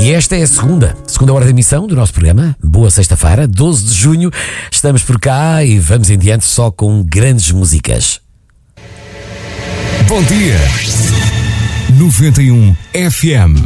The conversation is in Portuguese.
E esta é a segunda hora de emissão do nosso programa. Boa sexta-feira, 12 de junho. Estamos por cá e vamos em diante só com grandes músicas. Bom dia. 91 FM.